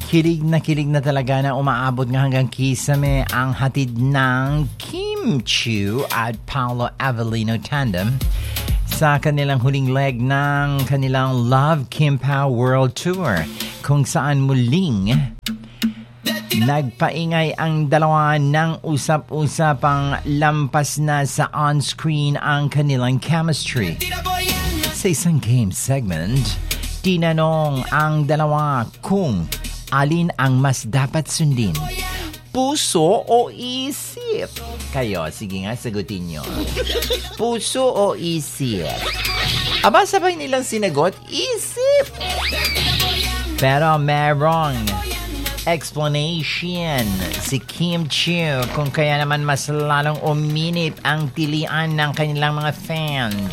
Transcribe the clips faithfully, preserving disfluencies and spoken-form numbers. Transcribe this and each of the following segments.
Kilig na kilig na talaga na umaabot nga hanggang Kisame ang hatid ng Kim Chiu at Paolo Avellino tandem sa kanilang huling leg ng kanilang Love Kim Pao World Tour, kung saan muling nagpaingay ang dalawa ng usap-usapang lampas na sa on-screen ang kanilang chemistry. Sa isang game segment, tinanong ang dalawa kung alin ang mas dapat sundin, puso o isip? Kayo, sige nga, sagutin nyo. Puso o isip? Aba, sabay nilang sinagot, isip. Pero merong explanation si Kim Chiu kung kaya naman mas lalong uminit ang tilian ng kanilang mga fans.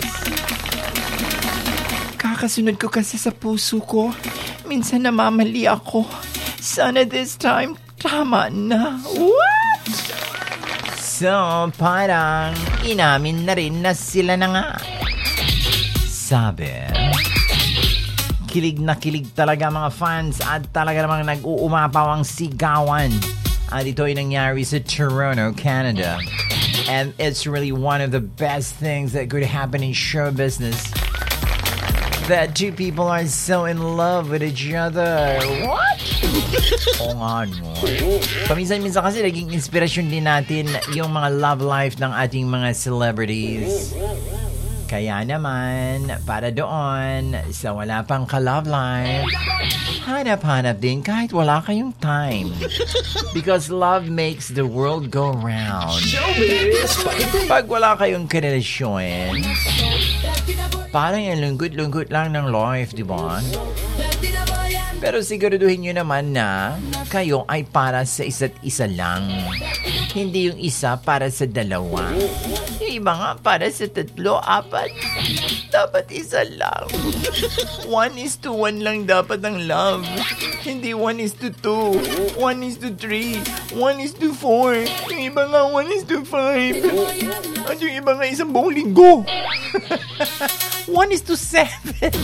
Kakasunod ko kasi sa puso ko. Minsan namamali ako. Sana this time, tama na. What? So, parang inamin na rin na sila na nga. Sabi, kilig na kilig talaga mga fans at talaga namang nag-uumapaw ang sigawan. At ito ay nangyari sa Toronto, Canada. And it's really one of the best things that could happen in show business. That two people are so in love with each other. What? Oo nga, no. Paminsan-minsan kasi naging inspirasyon din natin yung mga love life ng ating mga celebrities. Kaya naman, para doon, sa wala pang ka-love life, hanap-hanap din kahit wala kayong time. Because love makes the world go round. Pag wala kayong karelasyon, parang yung lungkot-lungkot lang ng life, di ba? Pero siguraduhin nyo naman na kayo ay para sa isa't isa lang. Hindi yung isa para sa dalawa. Yung iba nga para sa tatlo, apat. Dapat isa lang. One is to one lang dapat ang love. Hindi one is to two. One is to three. One is to four. Yung iba nga one is to five. At yung iba nga isang buong linggo. One is to seven.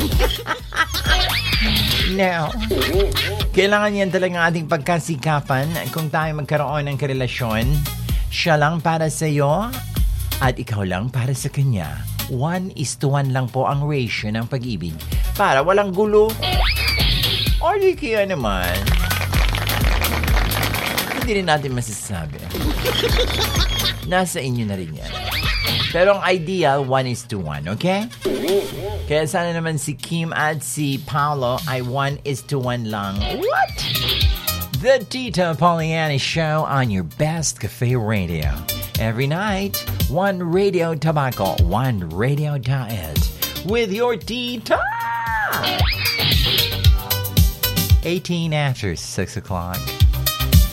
Now, kailangan yan talaga ating pagkasikapan kung tayo magkaroon ng karelasyon. Siya lang para sa iyo at ikaw lang para sa kanya. One is to one lang po ang ratio ng pag-ibig para walang gulo. O di kaya naman, hindi rin natin masasabi. Nasa inyo na rin yan. Pero ang ideal, one is to one, okay? Kaya sana naman si Kim at si Paolo ay one is to one lang. What? The Tita Poliani Show on your best cafe radio. Every night, one radio tobacco, one radio diet. With your Tita! eighteen after six o'clock.